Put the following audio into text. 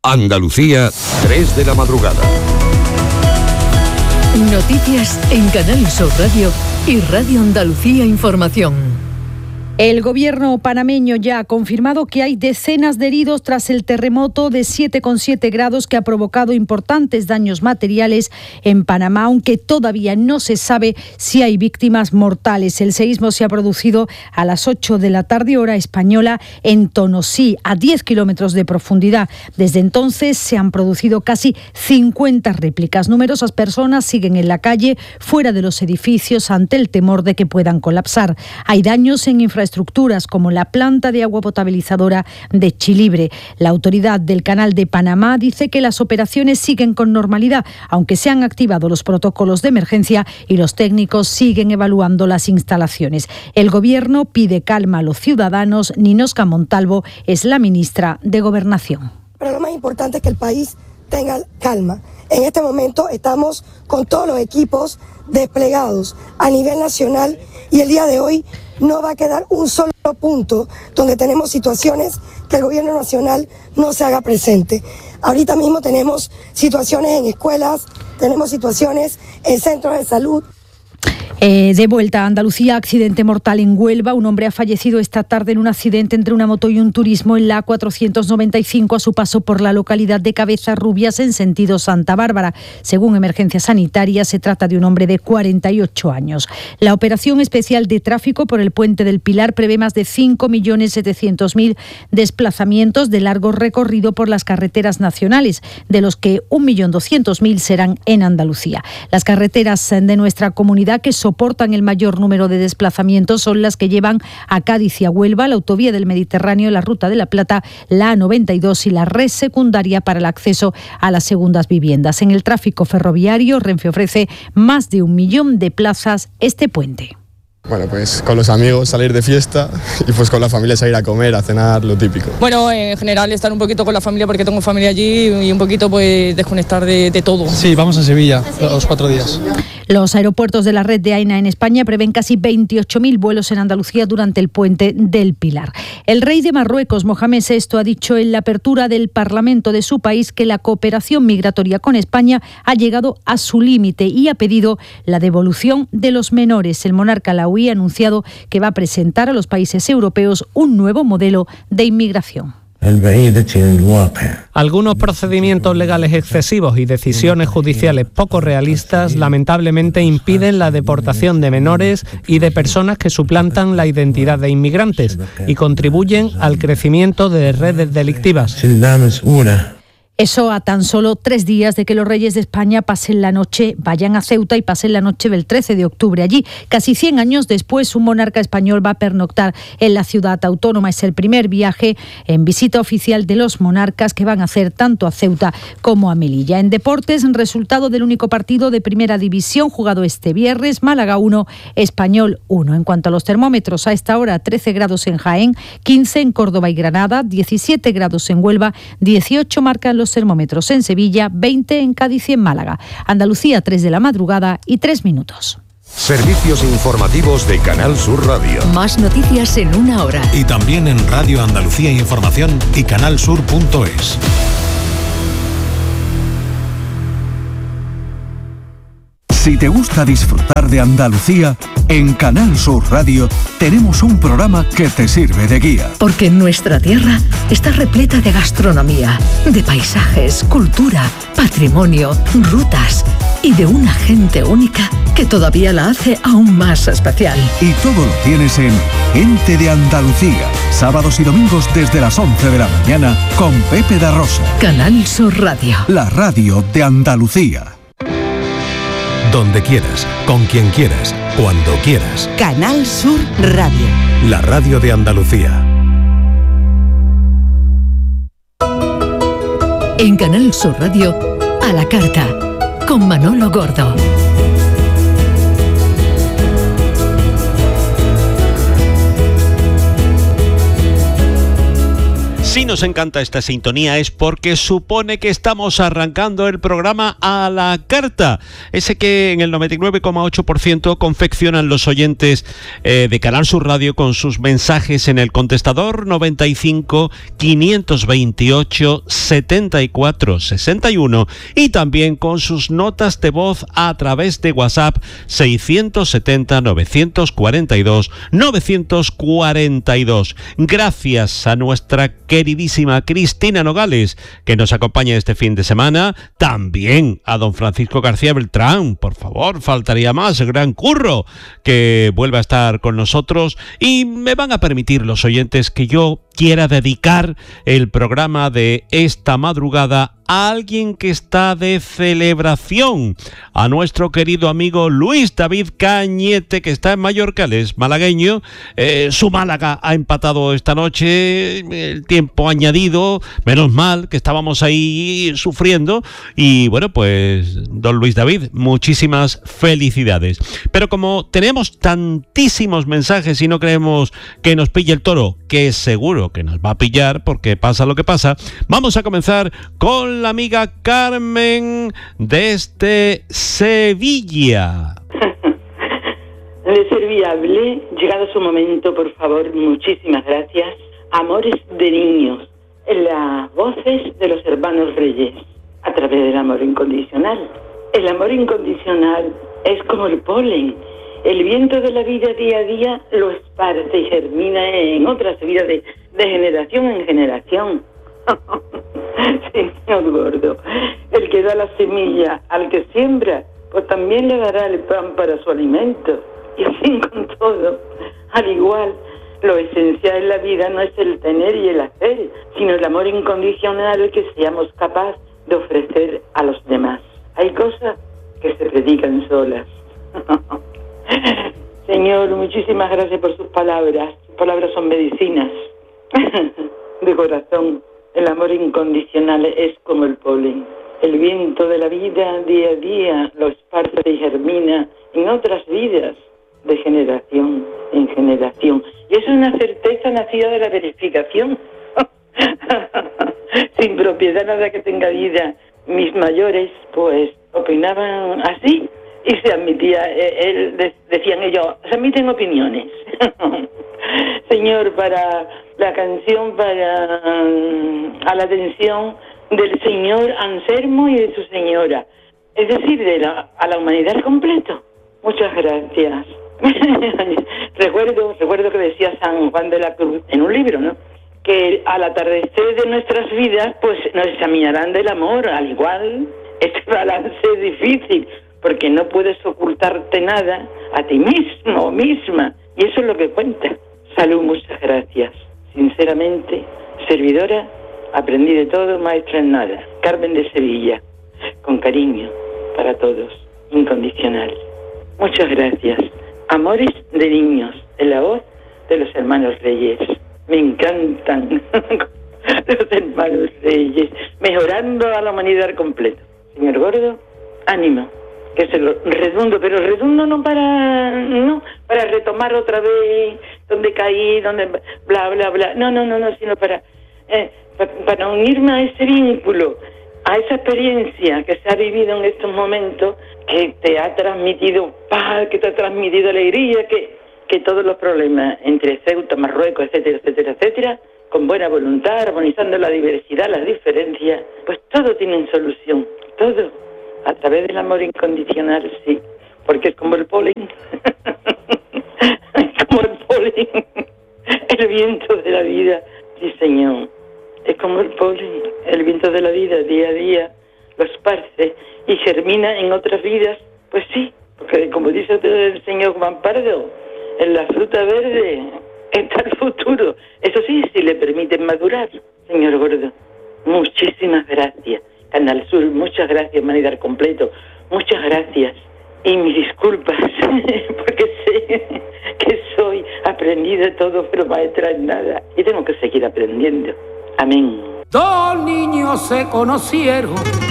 Andalucía, 3 de la madrugada. Noticias en Canal Sur Radio y Radio Andalucía Información. El gobierno panameño ya ha confirmado que hay decenas de heridos tras el terremoto de 7,7 grados que ha provocado importantes daños materiales en Panamá, aunque todavía no se sabe si hay víctimas mortales. El seísmo se ha producido a las 8 de la tarde, hora española, en Tonosí, a 10 kilómetros de profundidad. Desde entonces se han producido casi 50 réplicas. Numerosas personas siguen en la calle, fuera de los edificios, ante el temor de que puedan colapsar. Hay daños en infraestructuras como la planta de agua potabilizadora de Chilibre. La autoridad del Canal de Panamá dice que las operaciones siguen con normalidad, aunque se han activado los protocolos de emergencia y los técnicos siguen evaluando las instalaciones. El gobierno pide calma a los ciudadanos. Ninosca Montalvo es la ministra de Gobernación. Pero lo más importante es que el país tenga calma. En este momento estamos con todos los equipos desplegados a nivel nacional y el día de hoy no va a quedar un solo punto donde tenemos situaciones que el gobierno nacional no se haga presente. Ahorita mismo tenemos situaciones en escuelas, tenemos situaciones en centros de salud. De vuelta a Andalucía, accidente mortal en Huelva. Un hombre ha fallecido esta tarde en un accidente entre una moto y un turismo en la A495 a su paso por la localidad de Cabezarrubias en sentido Santa Bárbara. Según Emergencias Sanitarias, se trata de un hombre de 48 años. La operación especial de tráfico por el Puente del Pilar prevé más de 5.700.000 desplazamientos de largo recorrido por las carreteras nacionales, de los que 1.200.000 serán en Andalucía. Las carreteras de nuestra comunidad que soportan el mayor número de desplazamientos son las que llevan a Cádiz y a Huelva, la autovía del Mediterráneo, la Ruta de la Plata, la A92 y la red secundaria para el acceso a las segundas viviendas. En el tráfico ferroviario, Renfe ofrece más de 1 millón de plazas este puente. Bueno, pues con los amigos salir de fiesta y pues con la familia salir a comer, a cenar, lo típico. Bueno, en general estar un poquito con la familia porque tengo familia allí y un poquito pues desconectar de todo. Sí, vamos a Sevilla los 4 días. Los aeropuertos de la red de AENA en España prevén casi 28.000 vuelos en Andalucía durante el Puente del Pilar. El rey de Marruecos, Mohamed VI, ha dicho en la apertura del Parlamento de su país que la cooperación migratoria con España ha llegado a su límite y ha pedido la devolución de los menores. El monarca alauí ha anunciado que va a presentar a los países europeos un nuevo modelo de inmigración. Algunos procedimientos legales excesivos y decisiones judiciales poco realistas lamentablemente impiden la deportación de menores y de personas que suplantan la identidad de inmigrantes y contribuyen al crecimiento de redes delictivas. Eso a tan solo 3 días de que los reyes de España vayan a Ceuta y pasen la noche del 13 de octubre allí. Casi 100 años después, un monarca español va a pernoctar en la ciudad autónoma. Es el primer viaje en visita oficial de los monarcas que van a hacer tanto a Ceuta como a Melilla. En deportes, resultado del único partido de primera división jugado este viernes, Málaga 1, Español 1. En cuanto a los termómetros, a esta hora 13 grados en Jaén, 15 en Córdoba y Granada, 17 grados en Huelva, 18 marcan los termómetros en Sevilla, 20 en Cádiz y en Málaga. Andalucía, 3 de la madrugada y 3 minutos. Servicios informativos de Canal Sur Radio. Más noticias en 1 hora. Y también en Radio Andalucía Información y canalsur.es. Si te gusta disfrutar de Andalucía, en Canal Sur Radio tenemos un programa que te sirve de guía. Porque nuestra tierra está repleta de gastronomía, de paisajes, cultura, patrimonio, rutas y de una gente única que todavía la hace aún más especial. Y todo lo tienes en Gente de Andalucía, sábados y domingos desde las 11 de la mañana con Pepe da Rosa. Canal Sur Radio. La radio de Andalucía. Donde quieras, con quien quieras, cuando quieras. Canal Sur Radio. La radio de Andalucía. En Canal Sur Radio, a la carta, con Manolo Gordo. Si nos encanta esta sintonía es porque supone que estamos arrancando el programa a la carta, ese que en el 99,8% confeccionan los oyentes de Canal Sur Radio con sus mensajes en el contestador 95 528 74 61 y también con sus notas de voz a través de WhatsApp 670 942 942. Gracias a nuestra queridísima Cristina Nogales, que nos acompaña este fin de semana. También a don Francisco García Beltrán, por favor, faltaría más, gran curro, que vuelva a estar con nosotros. Y me van a permitir los oyentes que yo quiera dedicar el programa de esta madrugada a alguien que está de celebración, a nuestro querido amigo Luis David Cañete, que está en Mallorca, él es malagueño. Su Málaga ha empatado esta noche, el tiempo añadido, menos mal que estábamos ahí sufriendo. Y bueno, pues don Luis David, muchísimas felicidades. Pero como tenemos tantísimos mensajes y no queremos que nos pille el toro, que seguro que nos va a pillar porque pasa lo que pasa, vamos a comenzar con la amiga Carmen desde Sevilla. De Serviable, llegado su momento, por favor, muchísimas gracias. Amores de niños, en las voces de los hermanos Reyes, a través del amor incondicional. El amor incondicional es como el polen. El viento de la vida día a día lo esparce y germina en otras vidas de generación en generación. Señor Gordo, el que da la semilla al que siembra, pues también le dará el pan para su alimento. Y así con todo, al igual, lo esencial en la vida no es el tener y el hacer, sino el amor incondicional que seamos capaces de ofrecer a los demás. Hay cosas que se predican solas. Señor, muchísimas gracias por sus palabras. Sus palabras son medicinas. De corazón, el amor incondicional es como el polen. El viento de la vida día a día lo esparce y germina en otras vidas de generación en generación. Y es una certeza nacida de la verificación. Sin propiedad nada que tenga vida. Mis mayores, pues, opinaban así. Y se admitía, decían ellos, se admiten opiniones. Señor, para la canción, a la atención del señor Anselmo y de su señora, es decir, a la humanidad completo. Muchas gracias. Recuerdo que decía San Juan de la Cruz en un libro, ¿no? Que al atardecer de nuestras vidas, pues nos examinarán del amor, al igual. Este balance es difícil, porque no puedes ocultarte nada a ti mismo o misma, y eso es lo que cuenta. Salud, muchas gracias. Sinceramente, servidora, aprendí de todo, maestra en nada. Carmen de Sevilla, con cariño para todos, incondicional. Muchas gracias. Amores de niños, en la voz de los hermanos Reyes. Me encantan los hermanos Reyes, mejorando a la humanidad completa. Señor Gordo, ánimo, que se lo redundo, pero redundo no para retomar otra vez donde caí, donde bla, bla, bla. No, sino para unirme a ese vínculo, a esa experiencia que se ha vivido en estos momentos, que te ha transmitido paz, que te ha transmitido alegría, que todos los problemas entre Ceuta, Marruecos, etcétera, etcétera, etcétera, con buena voluntad, armonizando la diversidad, las diferencias, pues todo tiene solución, todo, a través del amor incondicional, sí, porque es como el polen, es como el polen, el viento de la vida, sí señor, es como el polen, el viento de la vida, día a día, lo esparce y germina en otras vidas, pues sí, porque como dice el señor Juan Pardo, en la fruta verde está el futuro. Eso sí, si le permiten madurar. Señor Gordo, muchísimas gracias. Canal Sur, muchas gracias, Humanidad Completo. Muchas gracias. Y mis disculpas, porque sé que soy aprendida de todo, pero maestra en nada. Y tengo que seguir aprendiendo. Amén. Dos niños se conocieron